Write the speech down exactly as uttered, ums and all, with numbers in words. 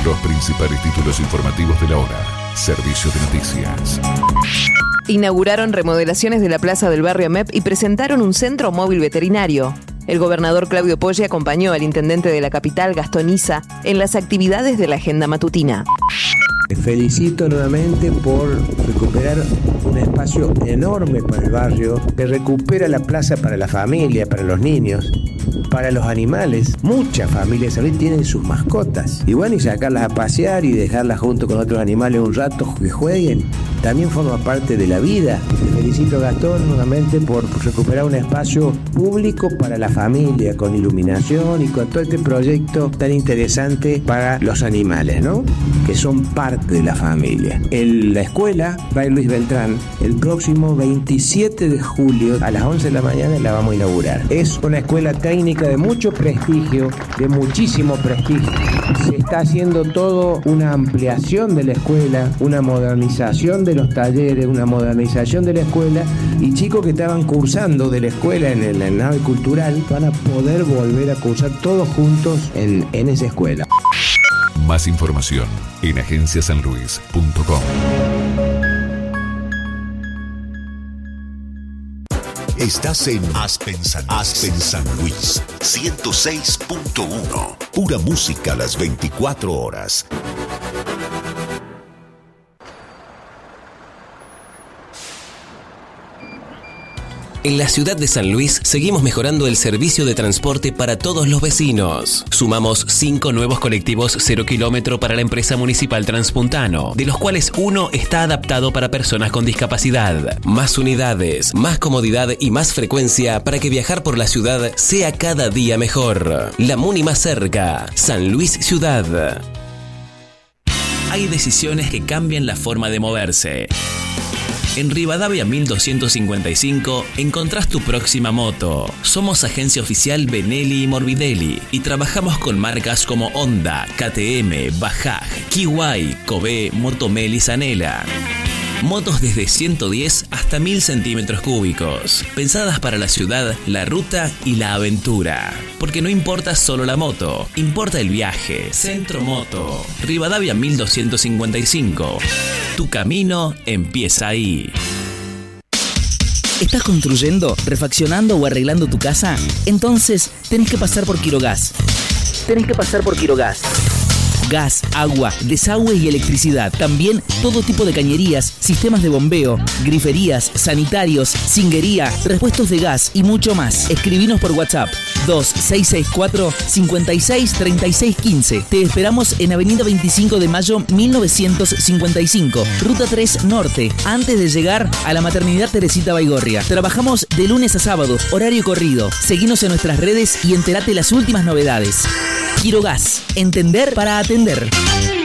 Los principales títulos informativos de la hora. Servicio de noticias. Inauguraron remodelaciones de la plaza del barrio M E P y presentaron un centro móvil veterinario. El gobernador Claudio Poggi acompañó al intendente de la capital, Gastón Issa, en las actividades de la agenda matutina. Felicito nuevamente por recuperar un espacio enorme para el barrio, que recupera la plaza para la familia, para los niños, para los animales. Muchas familias hoy tienen sus mascotas. Y bueno, y sacarlas a pasear y dejarlas junto con otros animales un rato que jueguen, también forma parte de la vida. Te felicito, Gastón, nuevamente por recuperar un espacio público para la familia, con iluminación y con todo este proyecto tan interesante para los animales, ¿no? Que son parte de la familia. En la escuela Fray Luis Beltrán, el próximo veintisiete de julio a las once de la mañana la vamos a inaugurar. Es una escuela técnica de mucho prestigio, de muchísimo prestigio. Se está haciendo todo una ampliación de la escuela, una modernización de los talleres, una modernización de la escuela, y chicos que estaban cursando de la escuela en el, en la nave cultural van a poder volver a cursar todos juntos en, en esa escuela. Más información en agencia san luis punto com. Estás en Aspen San, Aspen San Luis, ciento seis punto uno. Pura música a las veinticuatro horas. En la ciudad de San Luis seguimos mejorando el servicio de transporte para todos los vecinos. Sumamos cinco nuevos colectivos cero kilómetro para la empresa municipal Transpuntano, de los cuales uno está adaptado para personas con discapacidad. Más unidades, más comodidad y más frecuencia para que viajar por la ciudad sea cada día mejor. La Muni más cerca, San Luis Ciudad. Hay decisiones que cambian la forma de moverse. En Rivadavia mil doscientos cincuenta y cinco encontrás tu próxima moto. Somos agencia oficial Benelli y Morbidelli y trabajamos con marcas como Honda, K T M, Bajaj, Kiwai, Kobe, Motomel y Zanela. Motos desde ciento diez hasta mil centímetros cúbicos, pensadas para la ciudad, la ruta y la aventura. Porque no importa solo la moto, importa el viaje. Centro Moto, Rivadavia mil doscientos cincuenta y cinco. Tu camino empieza ahí. ¿Estás construyendo, refaccionando o arreglando tu casa? Entonces tenés que pasar por Quirogas. Tenés que pasar por Quirogas. Gas, agua, desagüe y electricidad. También todo tipo de cañerías, sistemas de bombeo, griferías, sanitarios, cinguería, repuestos de gas y mucho más. Escribinos por WhatsApp dos seis seis cuatro, cinco seis, tres seis uno cinco. Te esperamos en Avenida veinticinco de mayo mil novecientos cincuenta y cinco, Ruta tres Norte, antes de llegar a la Maternidad Teresita Baigorria. Trabajamos de lunes a sábado, horario corrido. Seguinos en nuestras redes y entérate las últimas novedades. Quirogas, entender para atender.